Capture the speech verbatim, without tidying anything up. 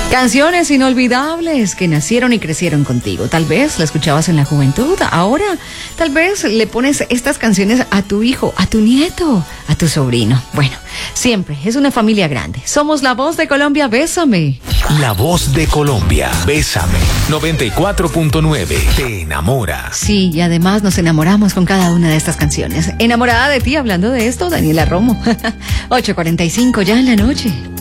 Canciones inolvidables que nacieron y crecieron contigo. Tal vez la escuchabas en la juventud. Ahora, tal vez le pones estas canciones a tu hijo, a tu nieto, a tu sobrino. Bueno, siempre es una familia grande. Somos La Voz de Colombia, Bésame. La Voz de Colombia, Bésame. noventa y cuatro punto nueve. Te enamora. Sí, y además nos enamoramos con cada una de estas canciones. Enamorada de ti, hablando de esto, Daniela Romo. ocho cuarenta y cinco ya en la noche.